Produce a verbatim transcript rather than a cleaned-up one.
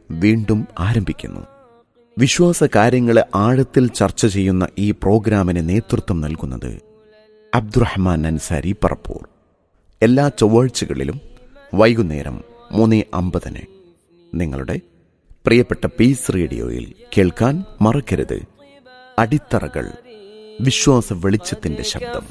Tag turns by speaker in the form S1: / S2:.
S1: വീണ്ടും ആരംഭിക്കുന്നു. വിശ്വാസ കാര്യങ്ങളെ ആഴത്തിൽ ചർച്ച ചെയ്യുന്ന ഈ പ്രോഗ്രാമിന് നേതൃത്വം നൽകുന്നത് അബ്ദുറഹ്മാൻ അൻസാരി പറപ്പൂർ. എല്ലാ ചൊവ്വാഴ്ചകളിലും വൈകുന്നേരം മൂന്ന് അമ്പതിന് നിങ്ങളുടെ പ്രിയപ്പെട്ട പീസ് റേഡിയോയിൽ കേൾക്കാൻ മറക്കരുത്. അടിത്തറകൾ, വിശ്വാസ വെളിച്ചത്തിന്റെ ശബ്ദം.